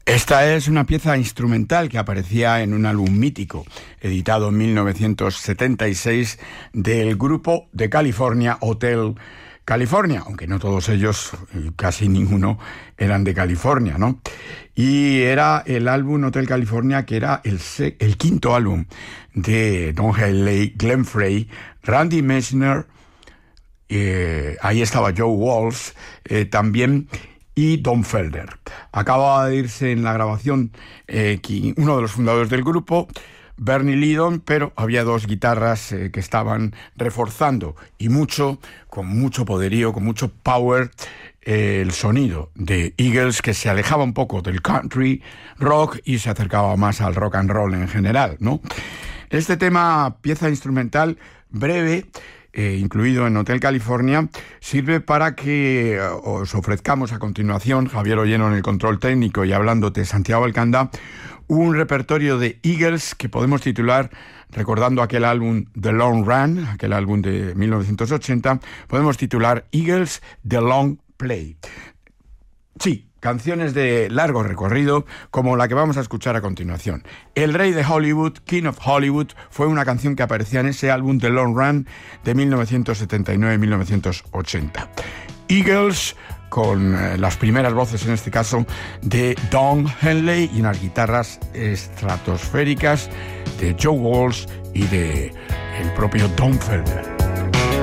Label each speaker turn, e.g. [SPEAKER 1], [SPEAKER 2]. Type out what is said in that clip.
[SPEAKER 1] Esta es una pieza instrumental que aparecía en un álbum mítico, editado en 1976, del grupo de California, Hotel California, aunque no todos ellos, casi ninguno, eran de California, ¿no? Y era el álbum Hotel California, que era el quinto álbum de Don Henley, Glenn Frey, Randy Meisner, ahí estaba Joe Walsh, también, y Don Felder. Acababa de irse en la grabación uno de los fundadores del grupo, Bernie Leadon, pero había dos guitarras que estaban reforzando y con mucho poderío, con mucho power, el sonido de Eagles, que se alejaba un poco del country rock y se acercaba más al rock and roll en general, ¿no? Este tema, pieza instrumental breve, incluido en Hotel California, sirve para que os ofrezcamos a continuación, Javier Olleno en el control técnico y hablándote Santiago Alcanda, un repertorio de Eagles que podemos titular, recordando aquel álbum The Long Run, aquel álbum de 1980, podemos titular Eagles The Long Play. Sí, canciones de largo recorrido, como la que vamos a escuchar a continuación. El Rey de Hollywood, King of Hollywood, fue una canción que aparecía en ese álbum The Long Run de 1979-1980. Eagles, con las primeras voces, en este caso, de Don Henley y unas guitarras estratosféricas de Joe Walsh y de el propio Don Felder.